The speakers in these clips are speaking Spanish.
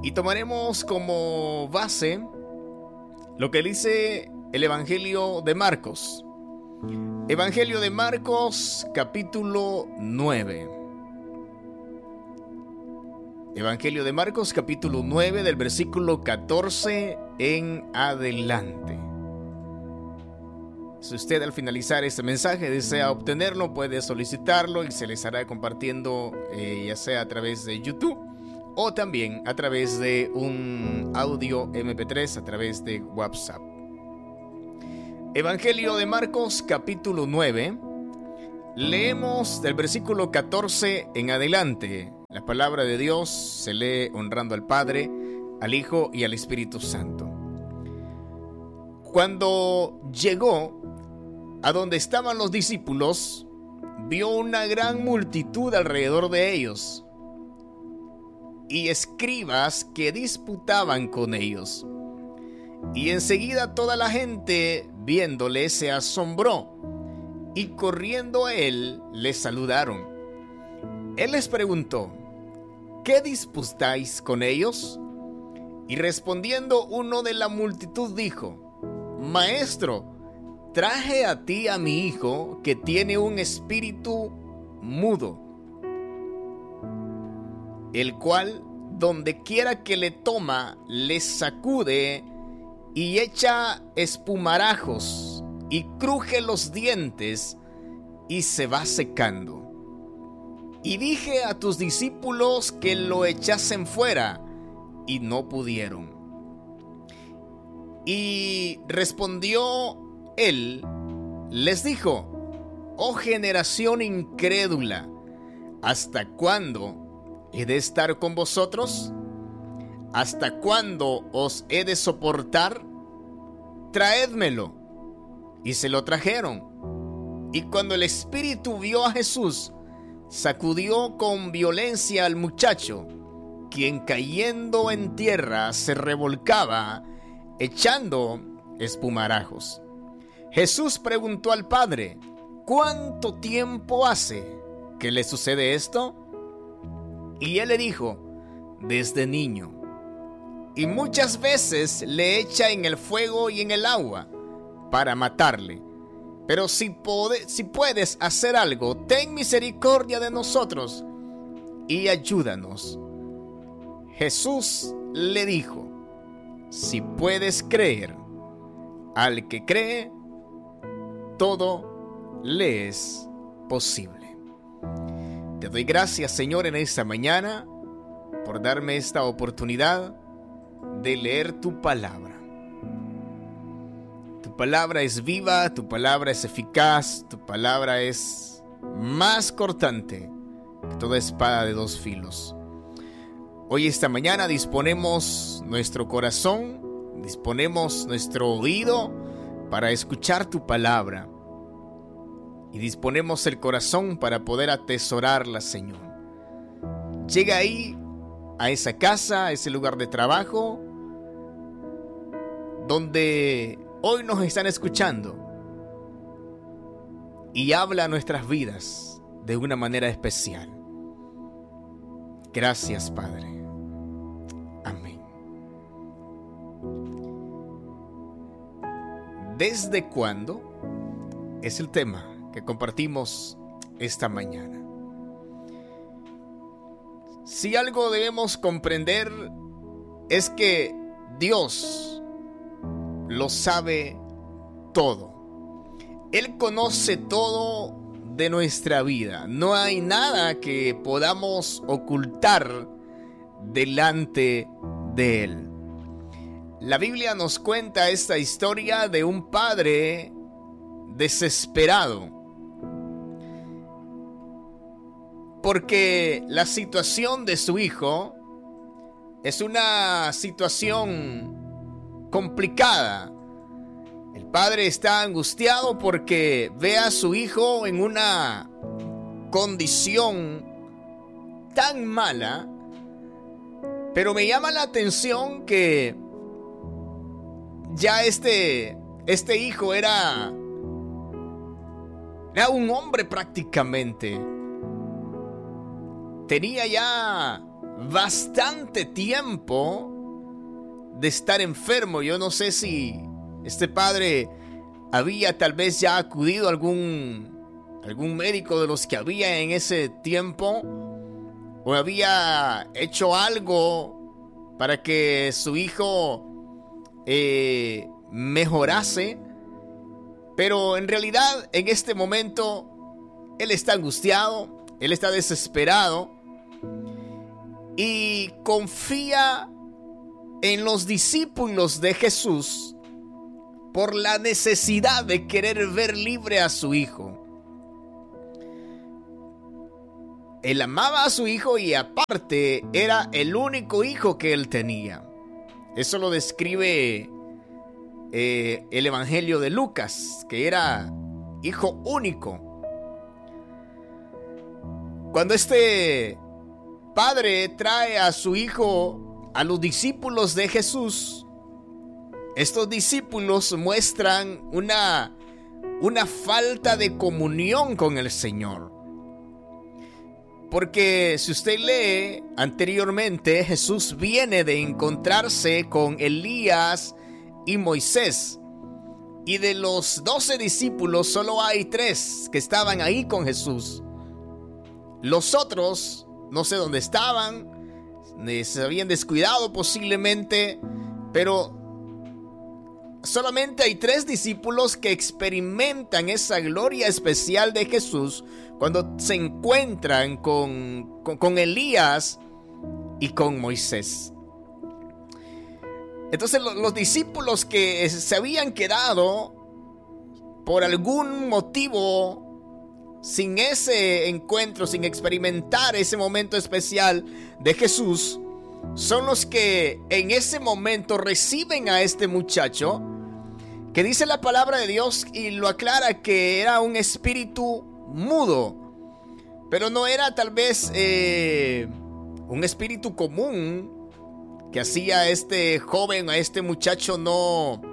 Y tomaremos como base lo que dice el Evangelio de Marcos. Evangelio de Marcos, capítulo 9. Evangelio de Marcos, capítulo 9, del versículo 14 en adelante. Si usted al finalizar este mensaje desea obtenerlo, puede solicitarlo y se les estará compartiendo ya sea a través de YouTube o también a través de un audio MP3 a través de WhatsApp. Evangelio de Marcos, capítulo 9. Leemos del versículo 14 en adelante. La palabra de Dios se lee honrando al Padre, al Hijo y al Espíritu Santo. Cuando llegó a donde estaban los discípulos, vio una gran multitud alrededor de ellos y escribas que disputaban con ellos. Y enseguida toda la gente, viéndole, se asombró, y corriendo a él, le saludaron. Él les preguntó: ¿qué disputáis con ellos? Y respondiendo uno de la multitud dijo: Maestro, traje a ti a mi hijo, que tiene un espíritu mudo, el cual donde quiera que le toma, le sacude y echa espumarajos y cruje los dientes y se va secando. Y dije a tus discípulos que lo echasen fuera, y no pudieron. Y respondió él, les dijo: Oh generación incrédula, ¿hasta cuándo he de estar con vosotros? ¿Hasta cuándo os he de soportar? Traédmelo. Y se lo trajeron. Y cuando el espíritu vio a Jesús, sacudió con violencia al muchacho, quien cayendo en tierra se revolcaba, echando espumarajos. Jesús preguntó al padre: ¿cuánto tiempo hace que le sucede esto? Y él le dijo: desde niño. Y muchas veces le echa en el fuego y en el agua para matarle. Pero si puedes hacer algo, ten misericordia de nosotros y ayúdanos. Jesús le dijo: si puedes creer, al que cree, todo le es posible. Te doy gracias, Señor, en esta mañana por darme esta oportunidad de leer tu palabra. Tu palabra es viva, tu palabra es eficaz, tu palabra es más cortante que toda espada de dos filos. Hoy, esta mañana, disponemos nuestro corazón, disponemos nuestro oído para escuchar tu palabra y disponemos el corazón para poder atesorarla, Señor. Llega ahí, a esa casa, a ese lugar de trabajo, donde hoy nos están escuchando, y habla a nuestras vidas de una manera especial. Gracias, Padre. Amén. ¿Desde cuándo? Es el tema que compartimos esta mañana. Si algo debemos comprender es que Dios lo sabe todo. Él conoce todo de nuestra vida. No hay nada que podamos ocultar delante de Él. La Biblia nos cuenta esta historia de un padre desesperado, porque la situación de su hijo es una situación complicada. El padre está angustiado porque ve a su hijo en una condición tan mala, pero me llama la atención que ya este hijo era un hombre prácticamente. Tenía ya bastante tiempo de estar enfermo. Yo no sé si este padre había tal vez ya acudido a algún médico de los que había en ese tiempo, o había hecho algo para que su hijo mejorase. Pero en realidad en este momento él está angustiado, él está desesperado y confía en los discípulos de Jesús por la necesidad de querer ver libre a su hijo. Él amaba a su hijo y aparte era el único hijo que él tenía. Eso lo describe el Evangelio de Lucas, que era hijo único. Cuando este padre trae a su hijo a los discípulos de Jesús, estos discípulos muestran una falta de comunión con el Señor. Porque si usted lee anteriormente, Jesús viene de encontrarse con Elías y Moisés. Y de los 12 discípulos solo hay 3 que estaban ahí con Jesús. Los otros no sé dónde estaban, se habían descuidado posiblemente, pero solamente hay 3 discípulos que experimentan esa gloria especial de Jesús cuando se encuentran con Elías y con Moisés. Entonces los discípulos que se habían quedado por algún motivo sin ese encuentro, sin experimentar ese momento especial de Jesús, son los que en ese momento reciben a este muchacho, que dice la palabra de Dios y lo aclara que era un espíritu mudo, pero no era tal vez un espíritu común que hacía a este joven, a este muchacho no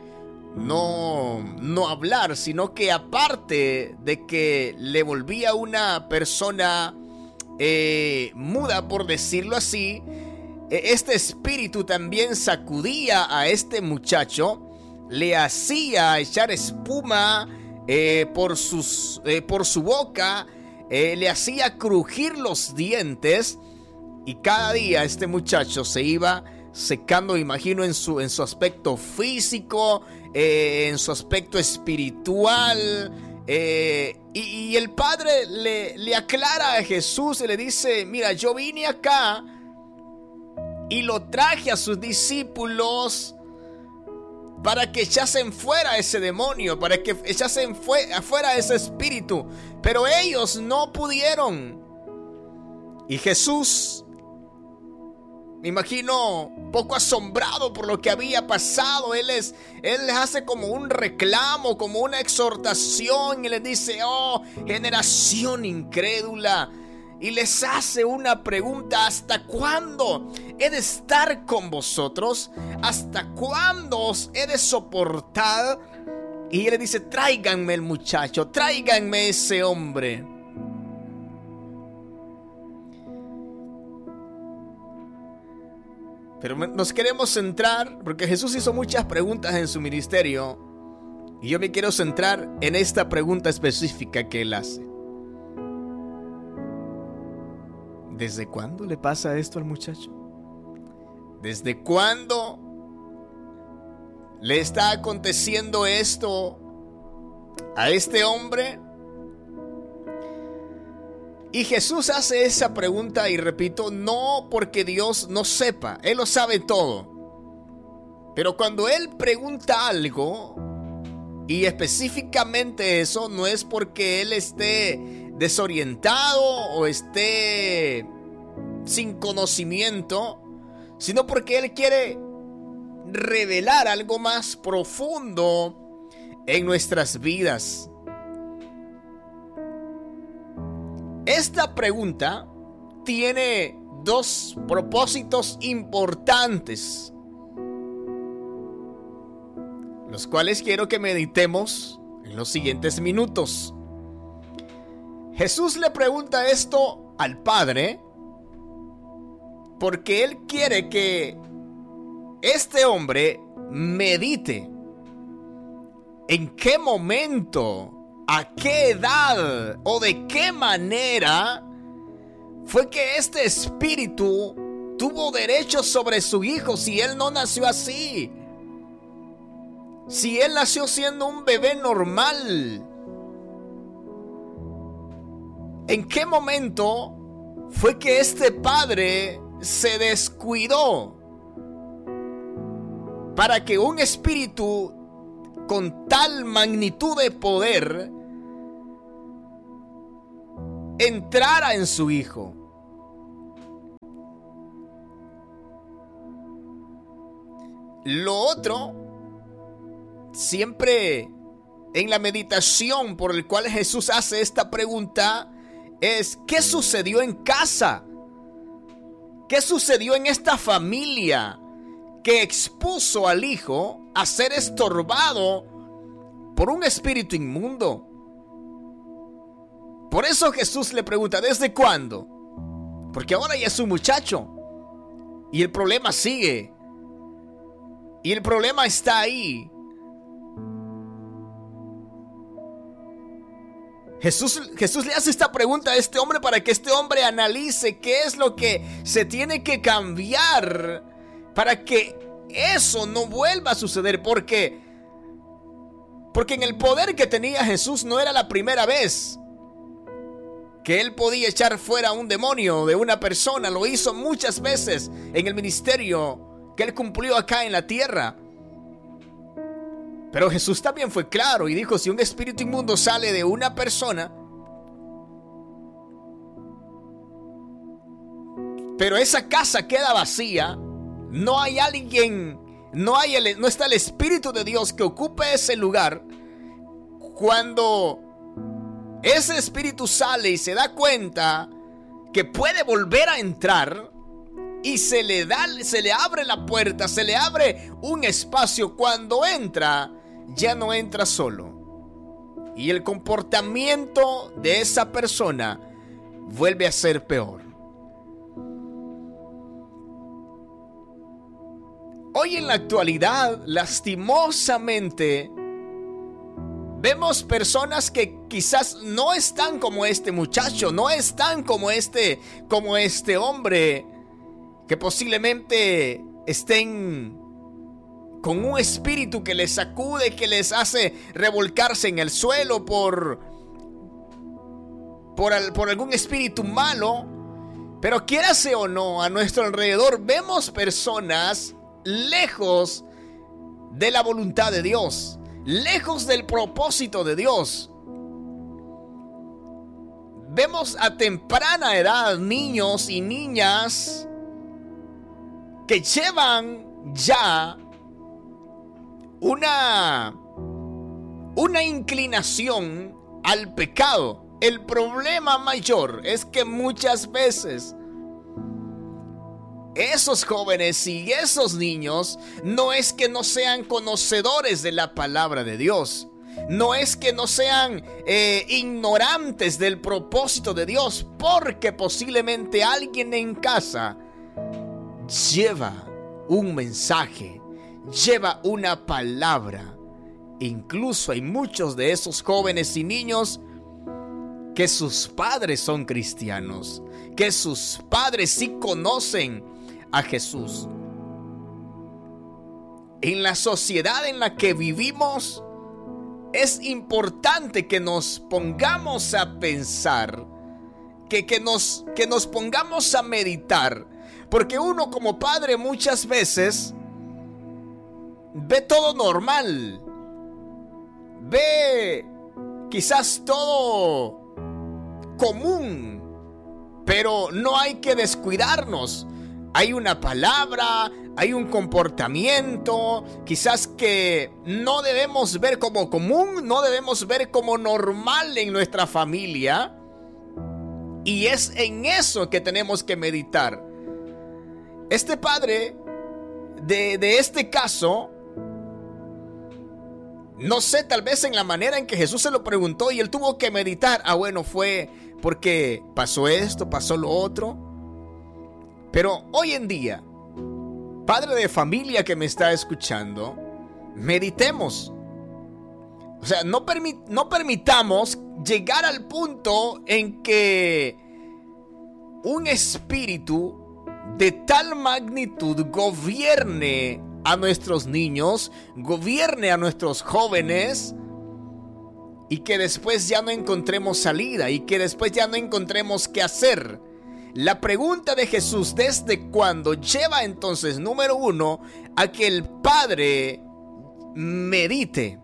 hablar, sino que aparte de que le volvía una persona muda, por decirlo así, este espíritu también sacudía a este muchacho, le hacía echar espuma por su boca, le hacía crujir los dientes, y cada día este muchacho se iba secando, imagino, en su aspecto físico, en su aspecto espiritual. Y el padre le aclara a Jesús y le dice: mira, yo vine acá y lo traje a sus discípulos para que echasen fuera ese demonio, para que echasen afuera ese espíritu, pero ellos no pudieron. Y Jesús, me imagino, poco asombrado por lo que había pasado, él les hace como un reclamo, como una exhortación, y les dice: oh, generación incrédula. Y les hace una pregunta: ¿hasta cuándo he de estar con vosotros? ¿Hasta cuándo os he de soportar? Y él le dice: tráiganme el muchacho, tráiganme ese hombre. Pero nos queremos centrar, porque Jesús hizo muchas preguntas en su ministerio, y yo me quiero centrar en esta pregunta específica que él hace. ¿Desde cuándo le pasa esto al muchacho? ¿Desde cuándo le está aconteciendo esto a este hombre? Y Jesús hace esa pregunta, y repito, no porque Dios no sepa, Él lo sabe todo. Pero cuando Él pregunta algo, y específicamente eso, no es porque Él esté desorientado o esté sin conocimiento, sino porque Él quiere revelar algo más profundo en nuestras vidas. Esta pregunta tiene 2 propósitos importantes, los cuales quiero que meditemos en los siguientes minutos. Jesús le pregunta esto al Padre, porque Él quiere que este hombre medite en qué momento, a qué edad o de qué manera fue que este espíritu tuvo derecho sobre su hijo si él no nació así. Si él nació siendo un bebé normal. ¿En qué momento fue que este padre se descuidó para que un espíritu con tal magnitud de poder entrara en su hijo? Lo otro, siempre en la meditación por el cual Jesús hace esta pregunta, es ¿qué sucedió en casa? ¿Qué sucedió en esta familia que expuso al hijo a ser estorbado por un espíritu inmundo? Por eso Jesús le pregunta, ¿desde cuándo? Porque ahora ya es un muchacho y el problema sigue. Y el problema está ahí. Jesús le hace esta pregunta a este hombre para que este hombre analice qué es lo que se tiene que cambiar para que eso no vuelva a suceder. Porque en el poder que tenía Jesús no era la primera vez que él podía echar fuera un demonio de una persona. Lo hizo muchas veces en el ministerio que él cumplió acá en la tierra. Pero Jesús también fue claro y dijo, si un espíritu inmundo sale de una persona, pero esa casa queda vacía, no hay alguien, no está el Espíritu de Dios que ocupe ese lugar. Cuando ese espíritu sale y se da cuenta que puede volver a entrar, y se le abre la puerta, se le abre un espacio, cuando entra, ya no entra solo. Y el comportamiento de esa persona vuelve a ser peor. Hoy en la actualidad, lastimosamente, vemos personas que quizás no están como este muchacho, no están como este hombre, que posiblemente estén con un espíritu que les sacude, que les hace revolcarse en el suelo por algún espíritu malo. Pero quiérase o no, a nuestro alrededor vemos personas lejos de la voluntad de Dios, lejos del propósito de Dios. Vemos a temprana edad niños y niñas que llevan ya una inclinación al pecado. El problema mayor es que muchas veces esos jóvenes y esos niños no es que no sean conocedores de la palabra de Dios, no es que no sean ignorantes del propósito de Dios, porque posiblemente alguien en casa lleva un mensaje, lleva una palabra. Incluso hay muchos de esos jóvenes y niños que sus padres son cristianos, que sus padres sí conocen a Jesús. En la sociedad en la que vivimos, es importante que nos pongamos a pensar, que nos pongamos a meditar. Porque uno como padre muchas veces ve todo normal, ve quizás todo común, pero no hay que descuidarnos. Hay una palabra, hay un comportamiento, quizás que no debemos ver como común, no debemos ver como normal en nuestra familia. Y es en eso que tenemos que meditar. Este padre de este caso, no sé, tal vez en la manera en que Jesús se lo preguntó y él tuvo que meditar. Bueno, fue porque pasó esto, pasó lo otro. Pero hoy en día, padre de familia que me está escuchando, meditemos. O sea, no permitamos llegar al punto en que un espíritu de tal magnitud gobierne a nuestros niños, gobierne a nuestros jóvenes, y que después ya no encontremos salida, y que después ya no encontremos qué hacer. La pregunta de Jesús, ¿desde cuándo?, lleva entonces, número uno, a que el padre medite.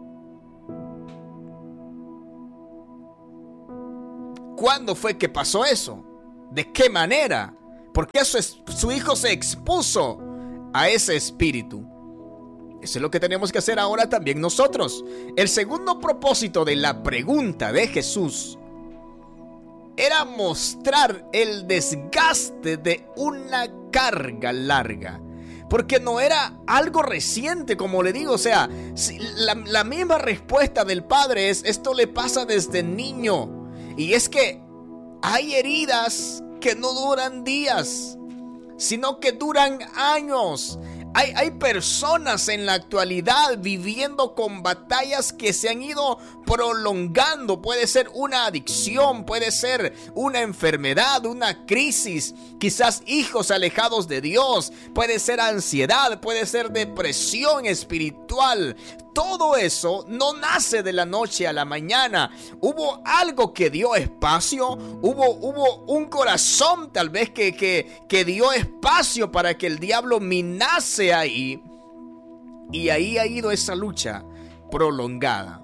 ¿Cuándo fue que pasó eso? ¿De qué manera? ¿Por qué su hijo se expuso a ese espíritu? Eso es lo que tenemos que hacer ahora también nosotros. El segundo propósito de la pregunta de Jesús era mostrar el desgaste de una carga larga. Porque no era algo reciente, como le digo. O sea, la misma respuesta del padre es: esto le pasa desde niño. Y es que hay heridas que no duran días, sino que duran años. Hay personas en la actualidad viviendo con batallas que se han ido prolongando. Puede ser una adicción, puede ser una enfermedad, una crisis, quizás hijos alejados de Dios, puede ser ansiedad, puede ser depresión espiritual. Todo eso no nace de la noche a la mañana. Hubo algo que dio espacio, hubo un corazón tal vez que dio espacio para que el diablo minase ahí. Y ahí ha ido esa lucha prolongada.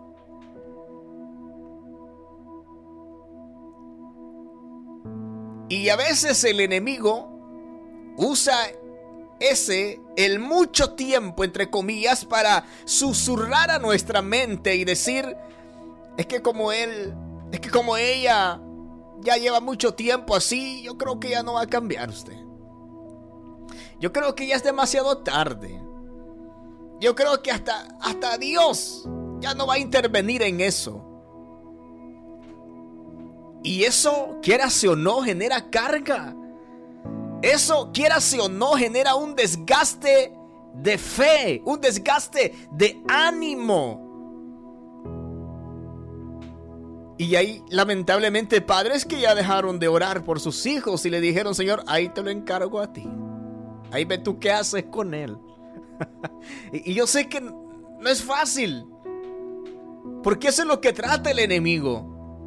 Y a veces el enemigo usa el mucho tiempo, entre comillas, para susurrar a nuestra mente y decir: es que como ella ya lleva mucho tiempo así, yo creo que ya no va a cambiar usted. Yo creo que ya es demasiado tarde. Yo creo que hasta Dios ya no va a intervenir en eso. Y eso, quierase o no, genera carga. Eso, quierase o no, genera un desgaste de fe, un desgaste de ánimo. Y hay lamentablemente padres que ya dejaron de orar por sus hijos y le dijeron: Señor, ahí te lo encargo a ti. Ahí ve tú qué haces con él. Y yo sé que no es fácil, porque eso es lo que trata el enemigo.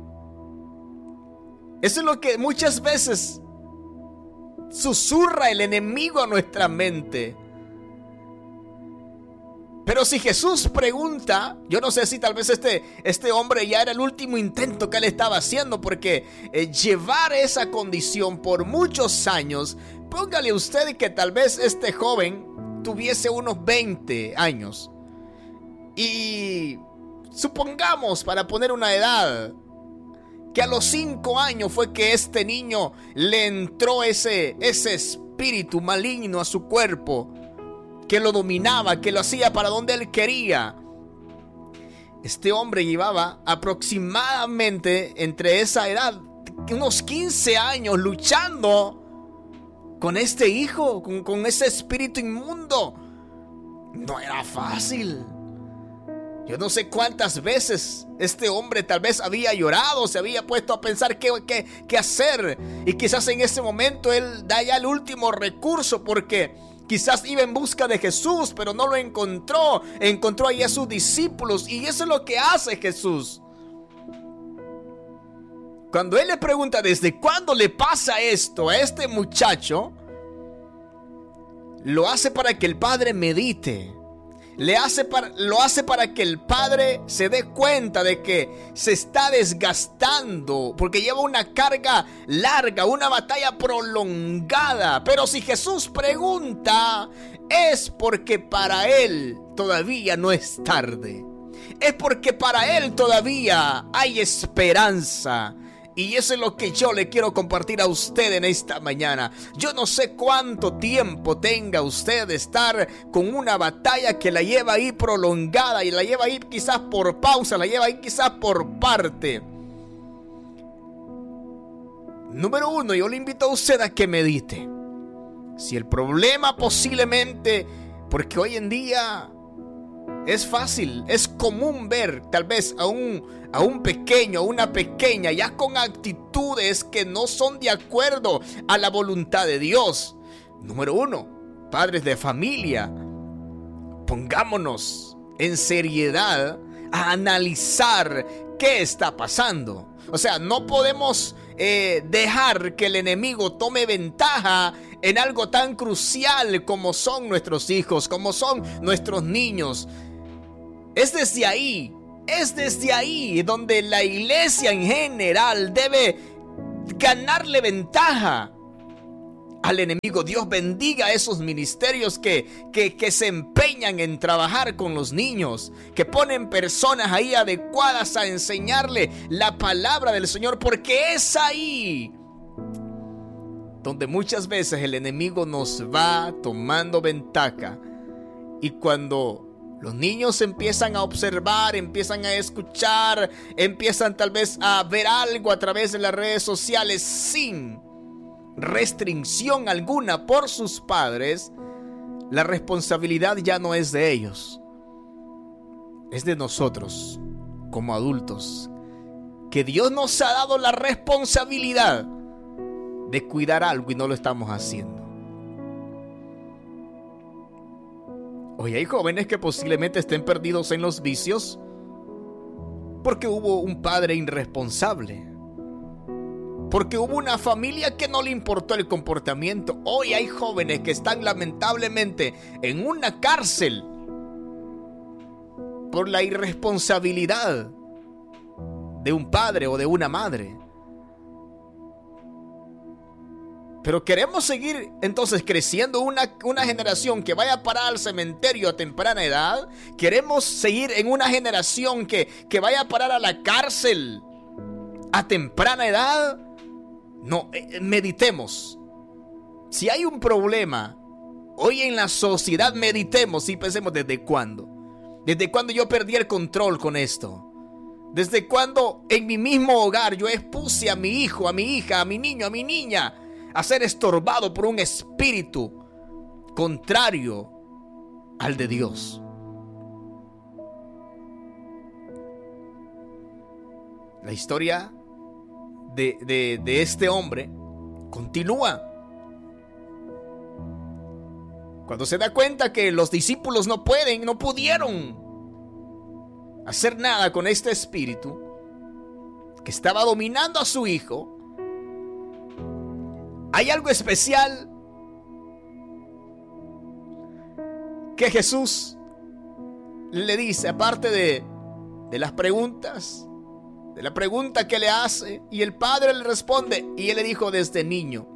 Eso es lo que muchas veces susurra el enemigo a nuestra mente. Pero si Jesús pregunta, yo no sé si tal vez este hombre ya era el último intento que él estaba haciendo, porque llevar esa condición por muchos años, póngale usted que tal vez este joven tuviese unos 20 años. Y supongamos, para poner una edad, que a los 5 años fue que este niño le entró ese espíritu maligno a su cuerpo, que lo dominaba, que lo hacía para donde él quería. Este hombre llevaba aproximadamente entre esa edad, unos 15 años, luchando con este hijo, con ese espíritu inmundo. No era fácil. Yo no sé cuántas veces este hombre tal vez había llorado, se había puesto a pensar qué hacer. Y quizás en ese momento él da ya el último recurso, porque quizás iba en busca de Jesús, pero no lo encontró. Encontró ahí a sus discípulos, y eso es lo que hace Jesús. Cuando él le pregunta desde cuándo le pasa esto a este muchacho, lo hace para que el padre medite. Lo hace para que el padre se dé cuenta de que se está desgastando, porque lleva una carga larga, una batalla prolongada. Pero si Jesús pregunta, es porque para él todavía no es tarde. Es porque para él todavía hay esperanza. Y eso es lo que yo le quiero compartir a usted en esta mañana. Yo no sé cuánto tiempo tenga usted de estar con una batalla que la lleva ahí prolongada, y la lleva ahí quizás por pausa, la lleva ahí quizás por parte. Número uno, yo le invito a usted a que medite. Si el problema posiblemente, porque hoy en día es fácil, es común ver tal vez a un pequeño, a una pequeña, ya con actitudes que no son de acuerdo a la voluntad de Dios. Número uno, padres de familia, pongámonos en seriedad a analizar qué está pasando. O sea, no podemos dejar que el enemigo tome ventaja en algo tan crucial como son nuestros hijos, como son nuestros niños. Es desde ahí donde la iglesia en general debe ganarle ventaja al enemigo. Dios bendiga a esos ministerios que se empeñan en trabajar con los niños, que ponen personas ahí adecuadas a enseñarle la palabra del Señor, porque es ahí donde muchas veces el enemigo nos va tomando ventaja. Y cuando los niños empiezan a observar, empiezan a escuchar, empiezan tal vez a ver algo a través de las redes sociales sin restricción alguna por sus padres, la responsabilidad ya no es de ellos, es de nosotros como adultos, que Dios nos ha dado la responsabilidad de cuidar algo y no lo estamos haciendo. Hoy hay jóvenes que posiblemente estén perdidos en los vicios porque hubo un padre irresponsable, porque hubo una familia que no le importó el comportamiento. Hoy hay jóvenes que están lamentablemente en una cárcel por la irresponsabilidad de un padre o de una madre. Pero queremos seguir entonces creciendo una generación que vaya a parar al cementerio a temprana edad. Queremos seguir en una generación que vaya a parar a la cárcel a temprana edad. No, meditemos. Si hay un problema hoy en la sociedad, meditemos y pensemos desde cuándo. ¿Desde cuándo yo perdí el control con esto? ¿Desde cuándo en mi mismo hogar yo expuse a mi hijo, a mi hija, a mi niño, a mi niña a ser estorbado por un espíritu contrario al de Dios? La historia de este hombre continúa. Cuando se da cuenta que los discípulos no pudieron hacer nada con este espíritu que estaba dominando a su hijo, hay algo especial que Jesús le dice, aparte de las preguntas, de la pregunta que le hace, y el padre le responde, y él le dijo desde niño.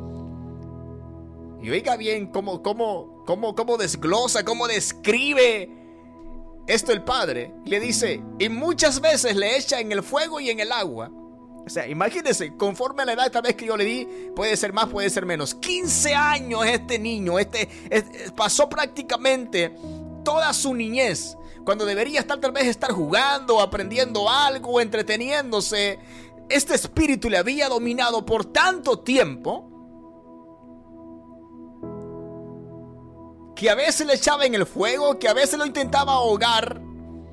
Y oiga bien cómo desglosa, cómo describe esto el padre. Le dice, y muchas veces le echa en el fuego y en el agua. O sea, imagínense, conforme a la edad tal vez que yo le di, puede ser más, puede ser menos. 15 años este niño, pasó prácticamente toda su niñez, cuando debería tal vez estar jugando, aprendiendo algo, entreteniéndose. Este espíritu le había dominado por tanto tiempo que a veces le echaba en el fuego, que a veces lo intentaba ahogar.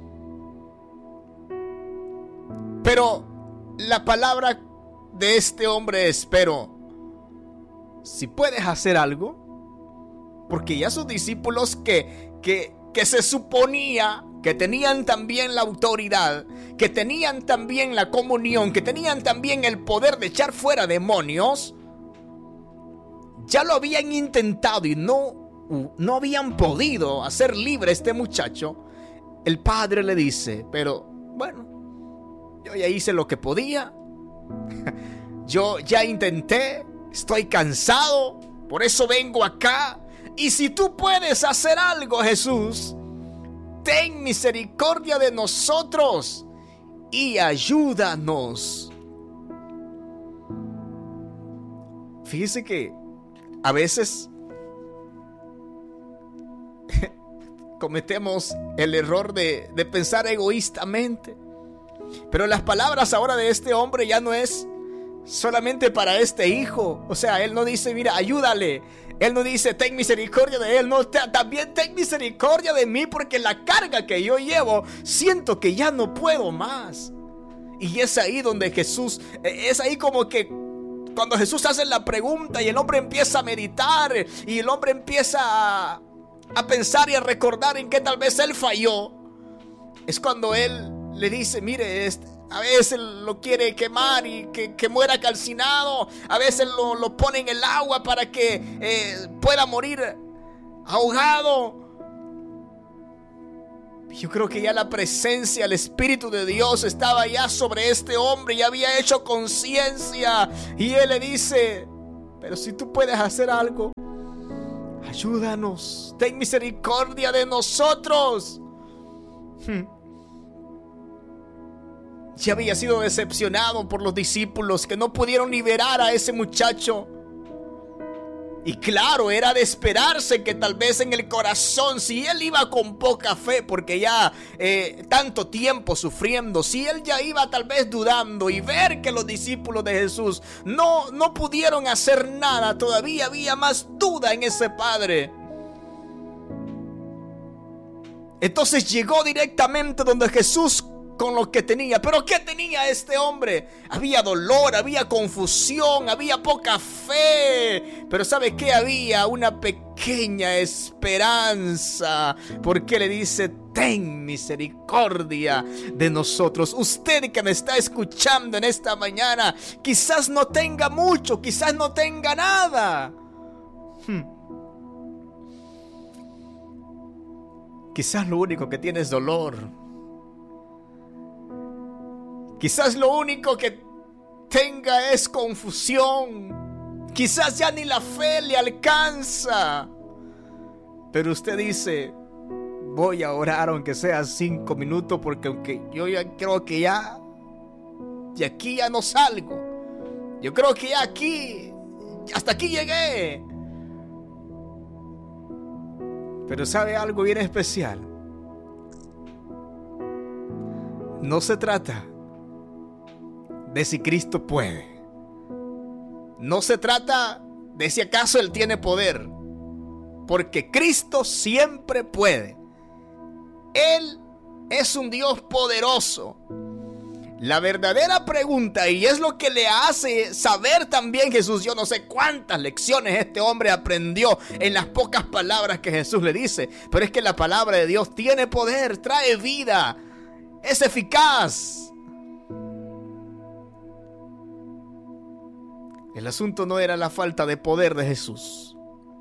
Pero la palabra de este hombre es, pero si puedes hacer algo, porque ya sus discípulos que se suponía que tenían también la autoridad, que tenían también la comunión, que tenían también el poder de echar fuera demonios, ya lo habían intentado y no habían podido hacer libre a este muchacho. El padre le dice, pero bueno, yo ya hice lo que podía, yo ya intenté, estoy cansado, por eso vengo acá. Y si tú puedes hacer algo, Jesús, ten misericordia de nosotros y ayúdanos. Fíjese que a veces cometemos el error de pensar egoístamente. Pero las palabras ahora de este hombre ya no es solamente para este hijo. O sea, Él no dice, mira, ayúdale. Él no dice, ten misericordia de él. No, también ten misericordia de mí, porque la carga que yo llevo, siento que ya no puedo más. Y es ahí donde Jesús, es ahí como que cuando Jesús hace la pregunta y el hombre empieza a meditar y el hombre empieza a pensar y a recordar en que tal vez él falló, es cuando él le dice, mire, a veces lo quiere quemar y que muera calcinado, a veces lo pone en el agua para que pueda morir ahogado. Yo creo que ya la presencia, el Espíritu de Dios estaba ya sobre este hombre, ya había hecho conciencia, y él le dice, pero si tú puedes hacer algo, ayúdanos, ten misericordia de nosotros. Ya había sido decepcionado por los discípulos que no pudieron liberar a ese muchacho. Y claro, era de esperarse que tal vez en el corazón, si él iba con poca fe, porque ya tanto tiempo sufriendo, si él ya iba tal vez dudando y ver que los discípulos de Jesús no pudieron hacer nada, todavía había más duda en ese padre. Entonces llegó directamente donde Jesús con lo que tenía. ¿Pero qué tenía este hombre? Había dolor, había confusión, había poca fe. Pero ¿sabe qué? Había una pequeña esperanza. Porque le dice, ten misericordia de nosotros. Usted que me está escuchando en esta mañana, quizás no tenga mucho, quizás no tenga nada. Quizás lo único que tiene es dolor. Quizás lo único que tenga es confusión. Quizás ya ni la fe le alcanza. Pero usted dice, voy a orar aunque sea 5 minutos, porque aunque yo ya creo que ya de aquí ya no salgo. Yo creo que ya aquí, hasta aquí llegué. Pero ¿sabe algo bien especial? No se trata de si Cristo puede. No se trata de si acaso Él tiene poder, porque Cristo siempre puede. Él es un Dios poderoso. La verdadera pregunta, y es lo que le hace saber también Jesús, yo no sé cuántas lecciones este hombre aprendió en las pocas palabras que Jesús le dice, pero es que la palabra de Dios tiene poder, trae vida, es eficaz. El asunto no era la falta de poder de Jesús.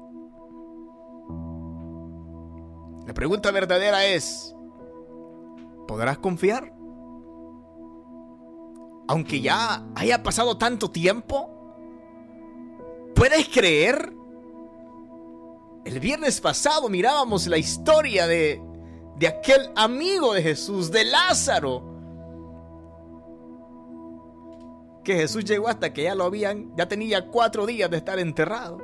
La pregunta verdadera es, ¿podrás confiar? Aunque ya haya pasado tanto tiempo, ¿puedes creer? El viernes pasado mirábamos la historia de aquel amigo de Jesús, de Lázaro, que Jesús llegó hasta que ya tenía 4 días de estar enterrado.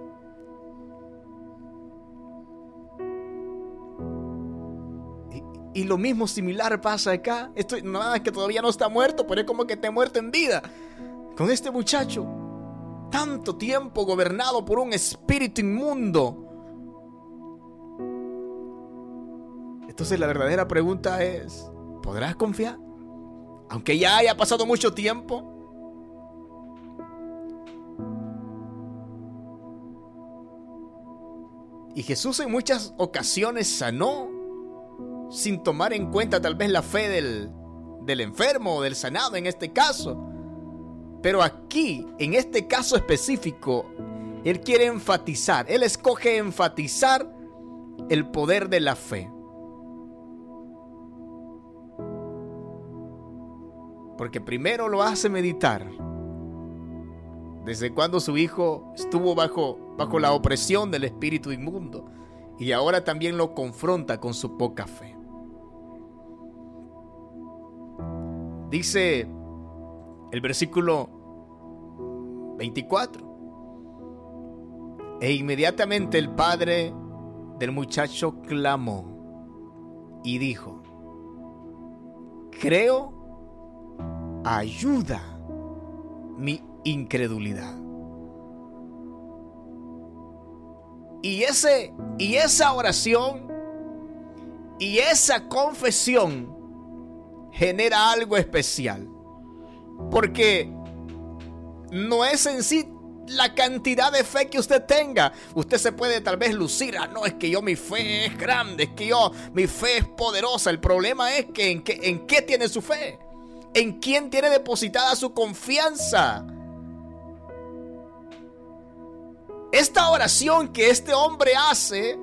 Y lo mismo similar pasa acá. Esto nada más que todavía no está muerto, pero es como que está muerto en vida. Con este muchacho, tanto tiempo gobernado por un espíritu inmundo. Entonces la verdadera pregunta es, ¿podrás confiar? Aunque ya haya pasado mucho tiempo. Y Jesús en muchas ocasiones sanó sin tomar en cuenta tal vez la fe del enfermo o del sanado en este caso. Pero aquí, en este caso específico, Él quiere enfatizar, Él escoge enfatizar el poder de la fe. Porque primero lo hace meditar. Desde cuando su hijo estuvo bajo la opresión del espíritu inmundo. Y ahora también lo confronta con su poca fe. Dice el versículo 24. E inmediatamente el padre del muchacho clamó y dijo: creo, ayuda mi incredulidad. Y esa oración y esa confesión genera algo especial, porque no es en sí la cantidad de fe que usted tenga. Usted se puede tal vez lucir, no, es que mi fe es grande, es que mi fe es poderosa. El problema es que en qué tiene su fe, en quién tiene depositada su confianza. Esta oración que este hombre hace,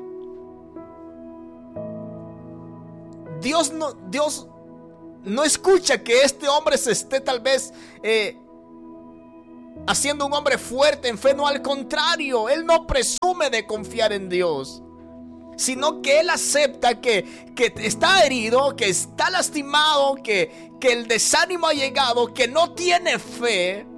Dios no escucha que este hombre se esté tal vez haciendo un hombre fuerte en fe. No, al contrario, él no presume de confiar en Dios, sino que él acepta que está herido, que está lastimado, que el desánimo ha llegado, que no tiene fe.